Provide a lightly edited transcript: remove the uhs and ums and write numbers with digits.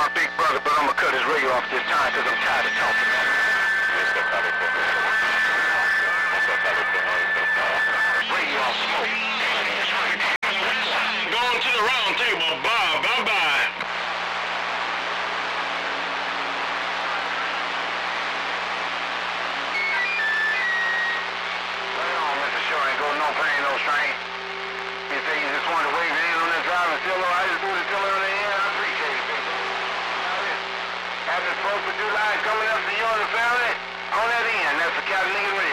my big brother, but I'm gonna cut his radio off this time because I'm tired of talking. Radio off smoke. Going to the round table. Bye-bye. No pain, no strain. You say you just wanted to wave your hand on that driving tiller. I just do the tiller on the end. I appreciate it, baby. Having 4th of July coming up to you and the family on that end. That's the Captain Nigga Radio.